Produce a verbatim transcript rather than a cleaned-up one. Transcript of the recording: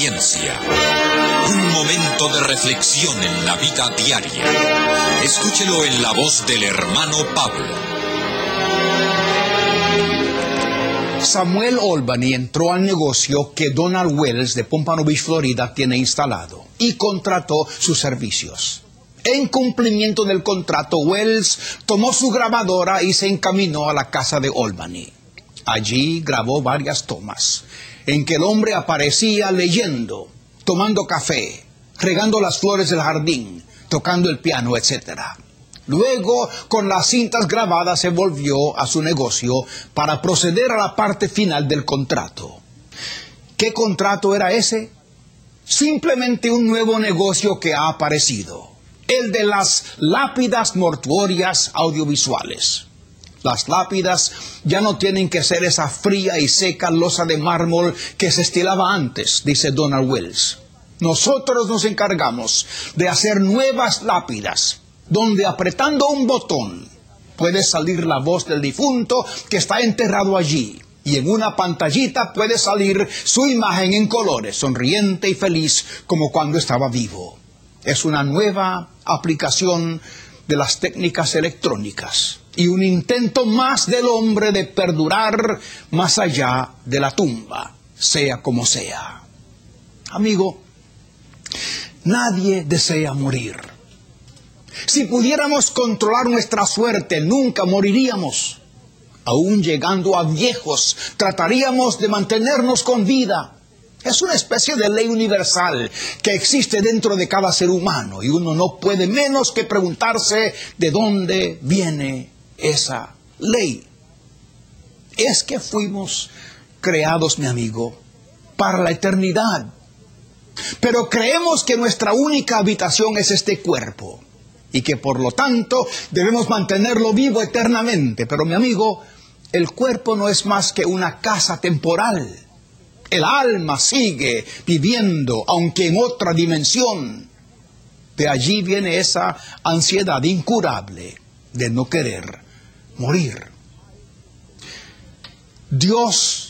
Un momento de reflexión en la vida diaria. Escúchelo en la voz del hermano Pablo. Samuel Albany entró al negocio que Donald Wells de Pompano Beach, Florida, tiene instalado y contrató sus servicios. En cumplimiento del contrato, Wells tomó su grabadora y se encaminó a la casa de Albany. Allí grabó varias tomas en que el hombre aparecía leyendo, tomando café, regando las flores del jardín, tocando el piano, etcétera. Luego, con las cintas grabadas, se volvió a su negocio para proceder a la parte final del contrato. ¿Qué contrato era ese? Simplemente un nuevo negocio que ha aparecido, el de las lápidas mortuorias audiovisuales. Las lápidas ya no tienen que ser esa fría y seca losa de mármol que se estilaba antes, dice Donald Wells. Nosotros nos encargamos de hacer nuevas lápidas, donde apretando un botón puede salir la voz del difunto que está enterrado allí, y en una pantallita puede salir su imagen en colores, sonriente y feliz como cuando estaba vivo. Es una nueva aplicación de las técnicas electrónicas y un intento más del hombre de perdurar más allá de la tumba, sea como sea. Amigo, nadie desea morir. Si pudiéramos controlar nuestra suerte, nunca moriríamos. Aún llegando a viejos, trataríamos de mantenernos con vida. Es una especie de ley universal que existe dentro de cada ser humano y uno no puede menos que preguntarse de dónde viene esa ley. Es que fuimos creados, mi amigo, para la eternidad. Pero creemos que nuestra única habitación es este cuerpo y que por lo tanto debemos mantenerlo vivo eternamente. Pero mi amigo, el cuerpo no es más que una casa temporal. El alma sigue viviendo, aunque en otra dimensión. De allí viene esa ansiedad incurable de no querer morir. Dios